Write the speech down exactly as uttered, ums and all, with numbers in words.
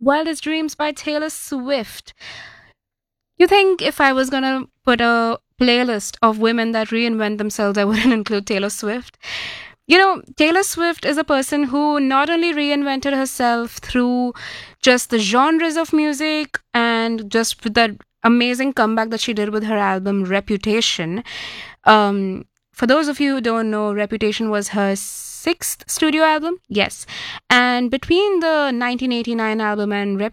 Wildest Dreams by Taylor Swift. You think if I was gonna put a playlist of women that reinvent themselves, I wouldn't include Taylor Swift? You know, Taylor Swift is a person who not only reinvented herself through just the genres of music and just with that amazing comeback that she did with her album Reputation. Um, for those of you who don't know, Reputation was her sixth studio album. Yes. And between the nineteen eighty-nine album and